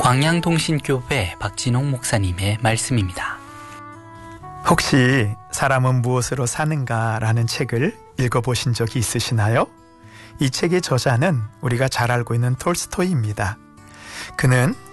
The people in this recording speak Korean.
광양동신교회 박진홍 목사님의 말씀입니다. 혹시 사람은 무엇으로 사는가라는 책을 읽어보신 적이 있으시나요? 이 책의 저자는 우리가 잘 알고 있는 톨스토이입니다. 그는